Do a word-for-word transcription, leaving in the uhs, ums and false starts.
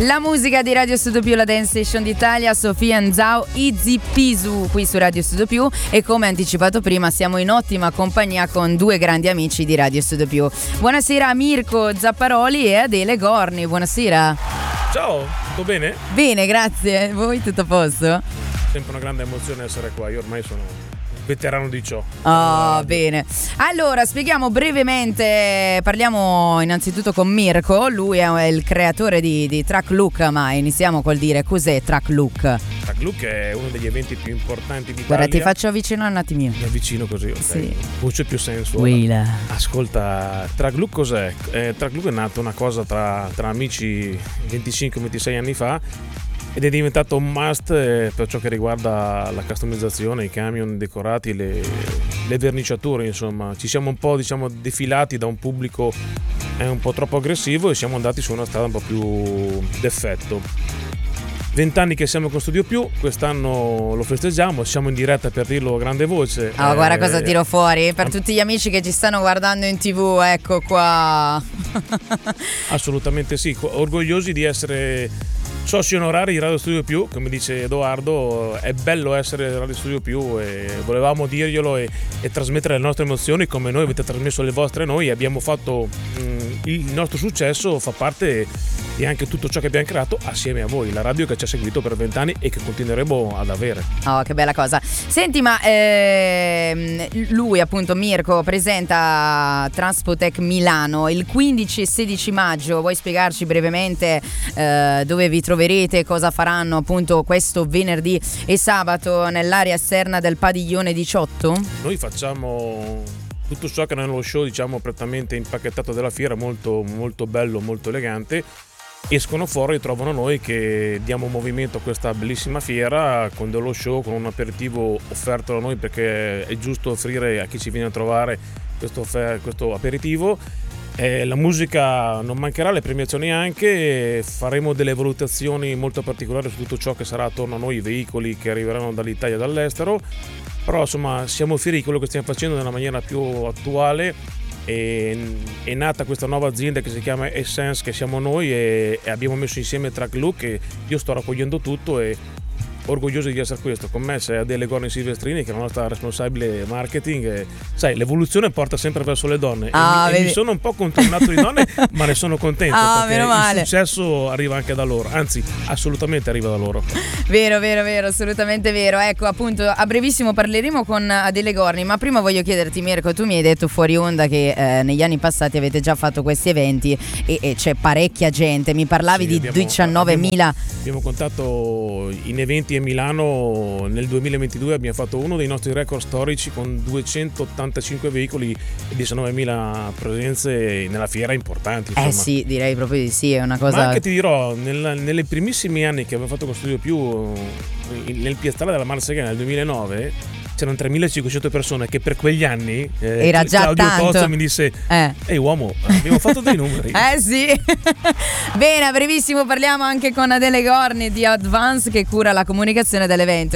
La musica di Radio Studio Più, la Dance Station d'Italia, Sofia Nzao, Easy Pisu qui su Radio Studio Più, e come anticipato prima siamo in ottima compagnia con due grandi amici di Radio Studio Più. Buonasera a Mirko Zapparoli e Adele Gorni, buonasera. Ciao, tutto bene? Bene, grazie. Voi tutto a posto? Sempre una grande emozione essere qua, io ormai sono veterano di ciò. Oh, bene. Allora, spieghiamo brevemente, parliamo innanzitutto con Mirko, lui è il creatore di, di Track Look, ma iniziamo col dire cos'è Track Look. Track Look è uno degli eventi più importanti d'Italia. Guarda, ti faccio avvicinare un attimino. Mi avvicino così, ok. Sì. Voce più senso. Willa. Ascolta, Track Look cos'è? Eh, Track Look è nato una cosa tra, tra amici venticinque ventisei anni fa, ed è diventato un must per ciò che riguarda la customizzazione, i camion decorati, le, le verniciature, insomma. Ci siamo un po', diciamo, defilati da un pubblico eh, un po' troppo aggressivo e siamo andati su una strada un po' più d'effetto. Vent'anni che siamo con Studio Più, quest'anno lo festeggiamo, siamo in diretta per dirlo a grande voce. Oh, eh, guarda cosa tiro fuori per tutti gli amici che ci stanno guardando in tv, ecco qua. Assolutamente sì, orgogliosi di essere soci onorari di Radio Studio Più, come dice Edoardo. È bello essere Radio Studio Più e volevamo dirglielo e, e trasmettere le nostre emozioni come noi avete trasmesso le vostre a noi. Abbiamo fatto mh, il nostro successo fa parte di anche tutto ciò che abbiamo creato assieme a voi, la radio che ci ha seguito per vent'anni e che continueremo ad avere. Oh, che bella cosa. Senti, ma ehm, lui appunto, Mirko, presenta Transpotec Milano il quindici e sedici maggio. Vuoi spiegarci brevemente eh, dove vi troverete, cosa faranno appunto questo venerdì e sabato nell'area esterna del padiglione diciotto? Noi facciamo tutto ciò che nello show, diciamo, prettamente impacchettato della fiera, molto molto bello, molto elegante. Escono fuori e trovano noi che diamo movimento a questa bellissima fiera con dello show, con un aperitivo offerto da noi, perché è giusto offrire a chi ci viene a trovare questo, questo aperitivo. Eh, la musica non mancherà, le premiazioni anche, faremo delle valutazioni molto particolari su tutto ciò che sarà attorno a noi, i veicoli che arriveranno dall'Italia e dall'estero, però insomma siamo fieri di quello che stiamo facendo nella maniera più attuale. E, è nata questa nuova azienda che si chiama Essence, che siamo noi, e, e abbiamo messo insieme Track Look e io sto raccogliendo tutto e orgoglioso di essere questo. Con me c'è Adele Gorni Silvestrini, che è la nostra responsabile marketing, e sai, l'evoluzione porta sempre verso le donne. Ah, e, mi, e mi sono un po' contornato di donne ma ne sono contento, ah, perché il successo arriva anche da loro, anzi assolutamente arriva da loro. Vero, vero, vero, assolutamente vero. Ecco, appunto, a brevissimo parleremo con Adele Gorni, ma prima voglio chiederti, Mirko, tu mi hai detto fuori onda che eh, negli anni passati avete già fatto questi eventi e, e c'è parecchia gente, mi parlavi sì, di abbiamo, diciannovemila. Abbiamo, abbiamo contato in eventi a Milano nel duemilaventidue, abbiamo fatto uno dei nostri record storici con duecentottantacinque veicoli e diciannovemila presenze nella fiera importanti, insomma. Eh sì, direi proprio di sì, è una cosa. Ma anche ti dirò, nel, nelle primissimi anni che abbiamo fatto con Studio Più, nel piazzale della Marsegana nel duemilanove c'erano tremilacinquecento persone, che per quegli anni eh, era già Claudio tanto. Cozzo mi disse eh. ehi uomo, abbiamo fatto dei numeri. Eh sì. Bene, a brevissimo parliamo anche con Adele Gorni di Advance, che cura la comunicazione dell'evento.